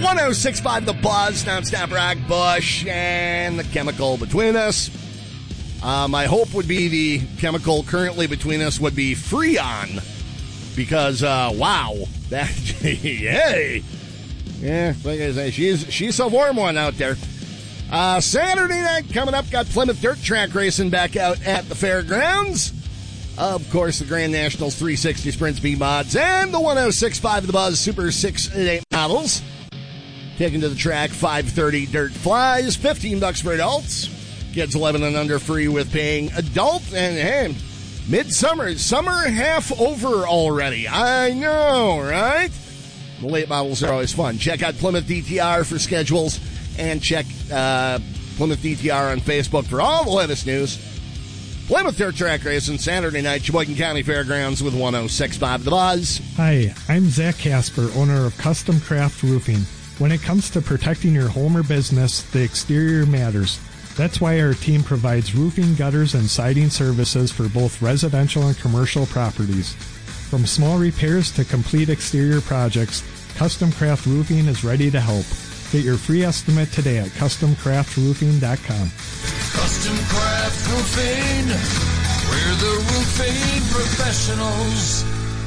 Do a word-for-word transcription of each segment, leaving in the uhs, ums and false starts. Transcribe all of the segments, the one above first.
one oh six point five The Buzz, nonstop rock, Bush, and the chemical between us. Uh, my hope would be the chemical currently between us would be Freon. Because, uh, wow. That, hey. Yeah, like I say, she's, she's a warm one out there. Uh, Saturday night coming up, got Plymouth Dirt Track Racing back out at the fairgrounds. Of course, the Grand Nationals three sixty Sprints B-Mods and the one oh six point five The Buzz Super six eight models. Taken to the track, five thirty Dirt Flies, fifteen bucks for adults. Kids eleven and under free with paying adult. And hey, midsummer, summer half over already. I know, right? The late models are always fun. Check out Plymouth D T R for schedules and check uh, Plymouth D T R on Facebook for all the latest news. Plymouth Dirt Track Racing, Saturday night, Sheboygan County Fairgrounds with one oh six point five The Buzz. Hi, I'm Zach Casper, owner of Custom Craft Roofing. When it comes to protecting your home or business, the exterior matters. That's why our team provides roofing, gutters, and siding services for both residential and commercial properties. From small repairs to complete exterior projects, Custom Craft Roofing is ready to help. Get your free estimate today at custom craft roofing dot com. Custom Craft Roofing, we're the roofing professionals.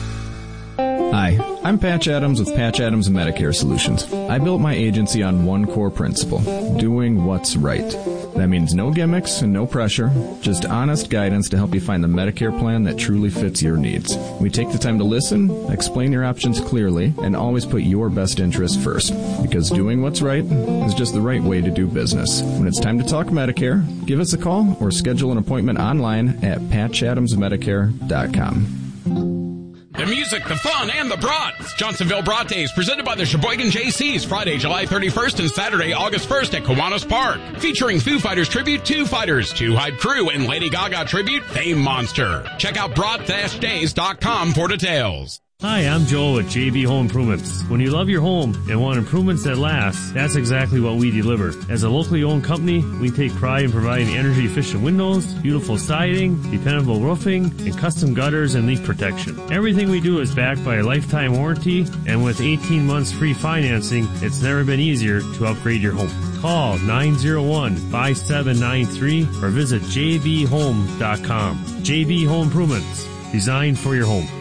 Hi, I'm Patch Adams with Patch Adams Medicare Solutions. I built my agency on one core principle, doing what's right. That means no gimmicks and no pressure, just honest guidance to help you find the Medicare plan that truly fits your needs. We take the time to listen, explain your options clearly, and always put your best interest first. Because doing what's right is just the right way to do business. When it's time to talk Medicare, give us a call or schedule an appointment online at patch adams medicare dot com. The music, the fun, and the brats. Johnsonville Brat Days, presented by the Sheboygan J Cs, Friday, July thirty-first and Saturday, August first at Kiwanis Park. Featuring Foo Fighters tribute, Two Fighters, Two Hype Crew, and Lady Gaga tribute, Fame Monster. Check out brat dash days dot com for details. Hi, I'm Joel with J B Home Improvements. When you love your home and want improvements that last, that's exactly what we deliver. As a locally owned company, we take pride in providing energy-efficient windows, beautiful siding, dependable roofing, and custom gutters and leak protection. Everything we do is backed by a lifetime warranty, and with eighteen months free financing, it's never been easier to upgrade your home. Call nine oh one, five seven nine three or visit j b home dot com. J B Home Improvements, designed for your home.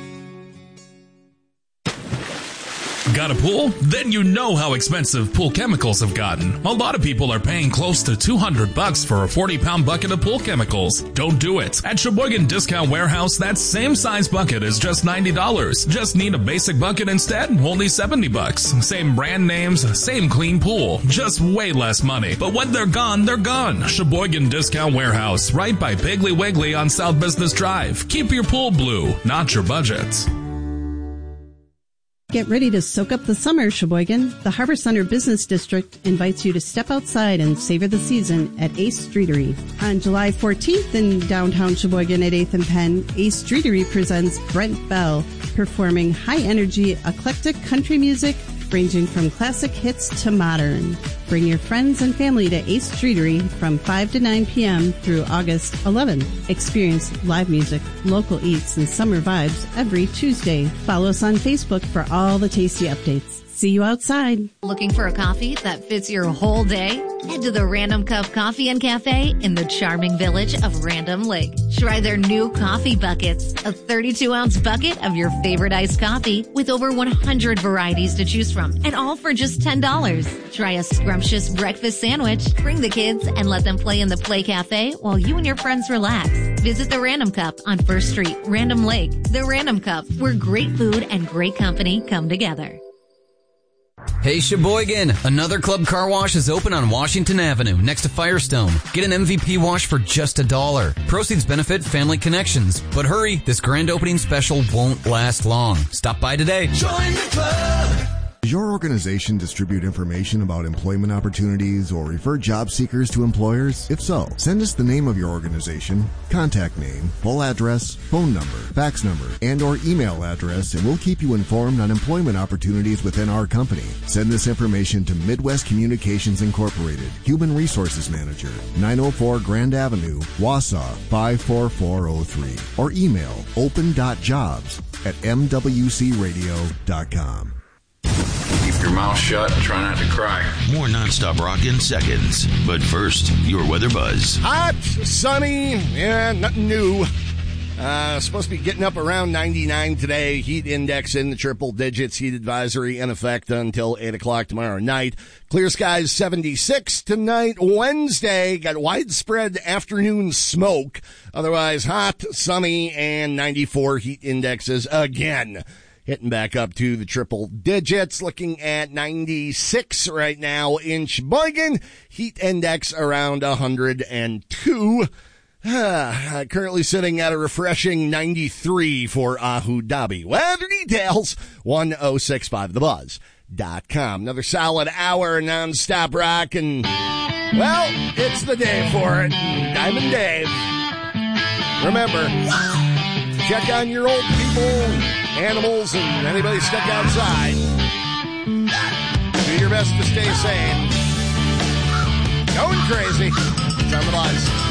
Got a pool? Then you know how expensive pool chemicals have gotten. A lot of people are paying close to two hundred bucks for a forty pound bucket of pool chemicals. Don't do it. At Sheboygan Discount Warehouse, that same size bucket is just ninety dollars. Just need a basic bucket instead? Only seventy bucks. Same brand names, same clean pool. Just way less money. But when they're gone, they're gone. Sheboygan Discount Warehouse, right by Piggly Wiggly on South Business Drive. Keep your pool blue, not your budget. Get ready to soak up the summer, Sheboygan. The Harbor Center Business District invites you to step outside and savor the season at Ace Streetery. On July fourteenth in downtown Sheboygan at eighth and Penn, Ace Streetery presents Brent Bell, performing high-energy, eclectic country music ranging from classic hits to modern. Bring your friends and family to Ace Streetery from five to nine p.m. through August eleventh. Experience live music, local eats, and summer vibes every Tuesday. Follow us on Facebook for all the tasty updates. See you outside. Looking for a coffee that fits your whole day? Head to the Random Cup Coffee and Cafe in the charming village of Random Lake. Try their new coffee buckets, a thirty-two ounce bucket of your favorite iced coffee with over one hundred varieties to choose from, and all for just ten dollars. Try a scrumptious breakfast sandwich. Bring the kids and let them play in the Play Cafe while you and your friends relax. Visit the Random Cup on First Street, Random Lake. The Random Cup, where great food and great company come together. Hey Sheboygan, another Club Car Wash is open on Washington Avenue next to Firestone. Get an M V P wash for just a dollar. Proceeds benefit Family Connections. But hurry, this grand opening special won't last long. Stop by today. Join the club. Does your organization distribute information about employment opportunities or refer job seekers to employers? If so, send us the name of your organization, contact name, full address, phone number, fax number, and or email address, and we'll keep you informed on employment opportunities within our company. Send this information to Midwest Communications Incorporated, Human Resources Manager, nine oh four Grand Avenue, Wausau, five four four oh three, or email open dot jobs at m w c radio dot com. Keep your mouth shut and try not to cry. More nonstop rock in seconds. But first, your weather buzz. Hot, sunny, yeah, nothing new. Uh, supposed to be getting up around ninety-nine today. Heat index in the triple digits. Heat advisory in effect until eight o'clock tomorrow night. Clear skies seventy-six tonight. Wednesday, got widespread afternoon smoke. Otherwise hot, sunny, and ninety-four heat indexes again. Hitting back up to the triple digits. Looking at ninety-six right now in Sheboygan. Heat index around one hundred two. Uh, currently sitting at a refreshing ninety-three for Abu Dhabi. Weather details, ten sixty-five the buzz dot com. Another solid hour nonstop rock, and, well, it's the day for it. Diamond Dave. Remember, check on your old people, and animals, and anybody stuck outside. Do your best to stay sane. Going crazy. It's on the buzz.